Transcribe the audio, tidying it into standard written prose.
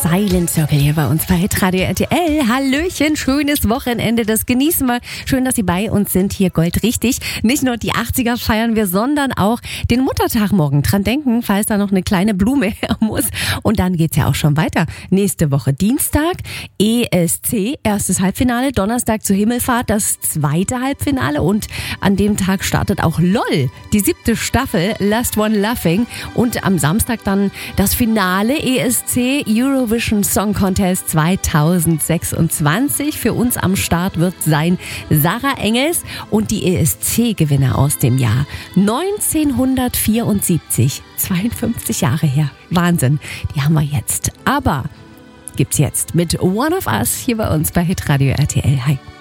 Silent Circle hier bei uns bei Hitradio RTL. Hallöchen, schönes Wochenende, das genießen wir. Schön, dass Sie bei uns sind, hier goldrichtig. Nicht nur die 80er feiern wir, sondern auch den Muttertag morgen. Dran denken, falls da noch eine kleine Blume her muss. Und dann geht's ja auch schon weiter. Nächste Woche Dienstag, ESC, erstes Halbfinale. Donnerstag zur Himmelfahrt, das zweite Halbfinale. Und an dem Tag startet auch LOL, die 7. Staffel, Last One Laughing. Und am Samstag dann das Finale, ESC, Eurovision Song Contest 2026. Für uns am Start wird sein Sarah Engels und die ESC-Gewinner aus dem Jahr 1974. 52 Jahre her. Wahnsinn, die haben wir jetzt. Aber gibt's jetzt mit One of Us hier bei uns bei Hitradio RTL. Hi.